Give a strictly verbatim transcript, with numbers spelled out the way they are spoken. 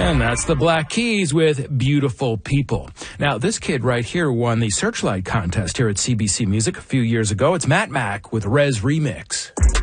And that's the Black Keys with Beautiful People. Now, this kid right here won the Searchlight contest here at C B C Music a few years ago. It's Matt Mack with Rez Remix.